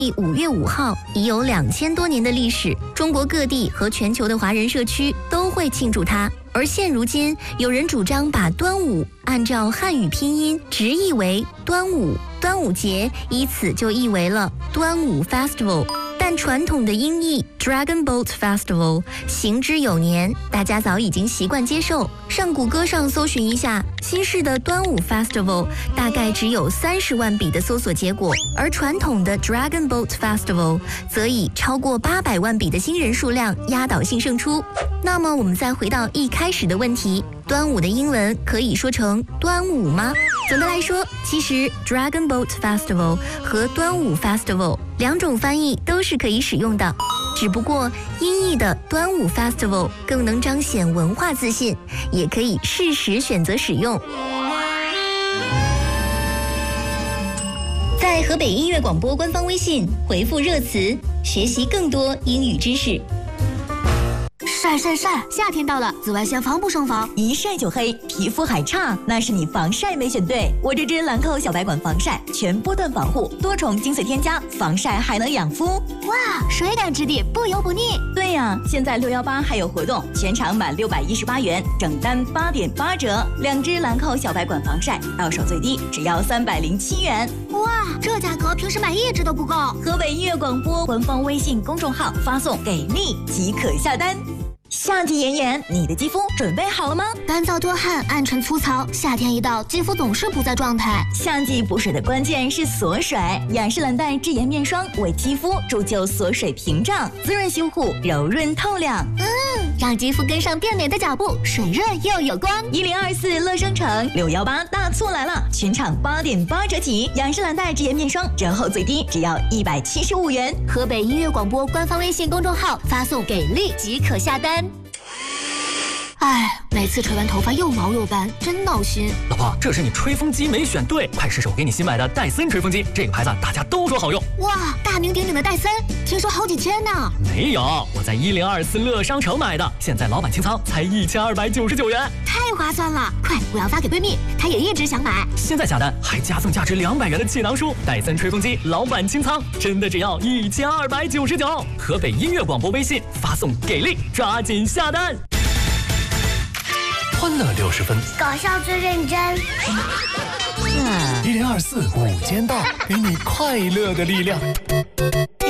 5月5号已有2000多年的历史，中国各地和全球的华人社区都会庆祝它。而现如今，有人主张把端午按照汉语拼音直译为端午，端午节以此就译为了端午 Festival。但传统的音译 Dragon Boat Festival 行之有年，大家早已经习惯接受。上谷歌上搜寻一下，新式的端午 Festival 大概只有30万笔的搜索结果，而传统的 Dragon Boat Festival 则以超过800万笔的新人数量压倒性胜出。那么我们再回到一开始的问题，端午的英文可以说成端午吗？总的来说，其实 Dragon Boat Festival 和端午 Festival 两种翻译都是可以使用的，只不过音译的端午 Festival 更能彰显文化自信，也可以适时选择使用。在河北音乐广播官方微信回复热词，学习更多英语知识。 晒晒晒！夏天到了，紫外线防不胜防， 一晒就黑，皮肤还差，那是你防晒没选对。我这支兰蔻小白管防晒，全波段防护，多重精粹添加，防晒还能养肤。 哇，水感质地，不油不腻。 对呀，现在618还有活动，全场满618元，整单8.8折。2支兰蔻小白管防晒，到手最低只要307元。 哇，这价格平时买1支都不够。 河北音乐广播官方微信公众号发送给力即可下单。夏季炎炎，你的肌肤准备好了吗？ 干燥多汗，暗沉粗糙，夏天一到，肌肤总是不在状态。 夏季补水的关键是锁水，雅诗兰黛智妍面霜为肌肤铸就锁水屏障，滋润修护，柔润透亮。 让肌肤跟上变美的脚步，水润又有光。 1024乐商城618大促来了，全场8.8折起，雅诗兰黛智妍面霜折后最低只要175元。 河北音乐广播官方微信公众号发送给力即可下单。哎，每次吹完头发又毛又干，真闹心。 老婆，这是你吹风机没选对，快试试我给你新买的戴森吹风机，这个牌子大家都说好用。 哇，大名鼎鼎的戴森，听说好几千呢。 没有，我在1024乐商城买的，现在老板清仓才1299元， 太划算了！快，我要发给闺蜜，她也一直想买。 现在下单还加赠价值200元的气囊书，戴森吹风机老板清仓，真的只要1299。河北音乐广播微信发送给力，抓紧下单。 欢乐60分， 搞笑最认真。 1024午间到，给你快乐的力量。